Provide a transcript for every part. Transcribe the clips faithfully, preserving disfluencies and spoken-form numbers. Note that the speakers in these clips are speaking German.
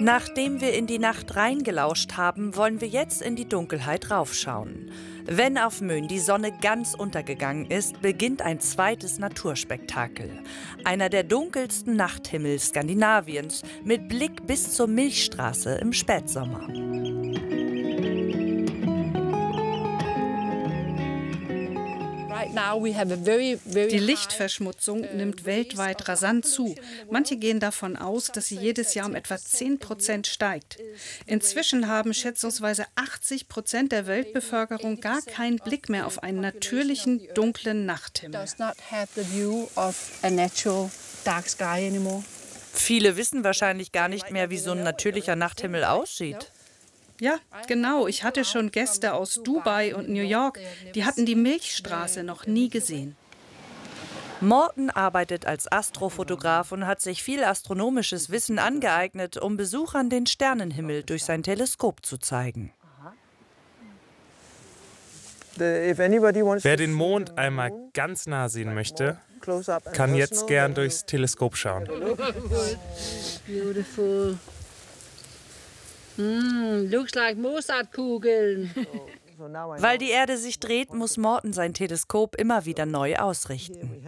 Nachdem wir in die Nacht reingelauscht haben, wollen wir jetzt in die Dunkelheit raufschauen. Wenn auf Möhn die Sonne ganz untergegangen ist, beginnt ein zweites Naturspektakel. Einer der dunkelsten Nachthimmel Skandinaviens mit Blick bis zur Milchstraße im Spätsommer. Die Lichtverschmutzung nimmt weltweit rasant zu. Manche gehen davon aus, dass sie jedes Jahr um etwa zehn Prozent steigt. Inzwischen haben schätzungsweise achtzig Prozent der Weltbevölkerung gar keinen Blick mehr auf einen natürlichen, dunklen Nachthimmel. Viele wissen wahrscheinlich gar nicht mehr, wie so ein natürlicher Nachthimmel aussieht. Ja, genau. Ich hatte schon Gäste aus Dubai und New York. Die hatten die Milchstraße noch nie gesehen. Morten arbeitet als Astrofotograf und hat sich viel astronomisches Wissen angeeignet, um Besuchern den Sternenhimmel durch sein Teleskop zu zeigen. Wer den Mond einmal ganz nah sehen möchte, kann jetzt gern durchs Teleskop schauen. Mm, looks like Mozartkugeln. Weil die Erde sich dreht, muss Morten sein Teleskop immer wieder neu ausrichten.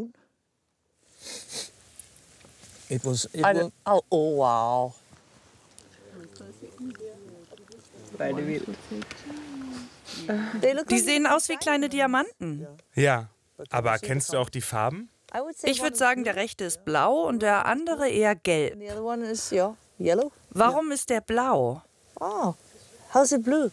Oh, oh wow. Die sehen aus wie kleine Diamanten. Ja, aber erkennst du auch die Farben? Ich würde sagen, der rechte ist blau und der andere eher gelb. Warum ist der blau? Oh, how's it blue?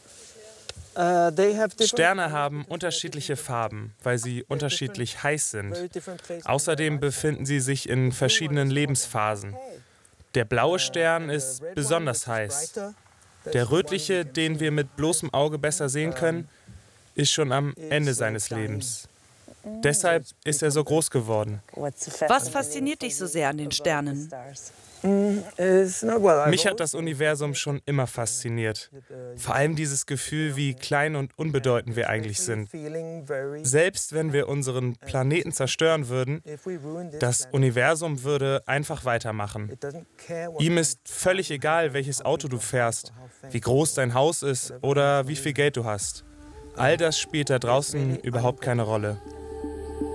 Sterne haben unterschiedliche Farben, weil sie unterschiedlich heiß sind. Außerdem befinden sie sich in verschiedenen Lebensphasen. Der blaue Stern ist besonders heiß. Der rötliche, den wir mit bloßem Auge besser sehen können, ist schon am Ende seines Lebens. Deshalb ist er so groß geworden. Was fasziniert dich so sehr an den Sternen? Mich hat das Universum schon immer fasziniert. Vor allem dieses Gefühl, wie klein und unbedeutend wir eigentlich sind. Selbst wenn wir unseren Planeten zerstören würden, das Universum würde einfach weitermachen. Ihm ist völlig egal, welches Auto du fährst, wie groß dein Haus ist oder wie viel Geld du hast. All das spielt da draußen überhaupt keine Rolle.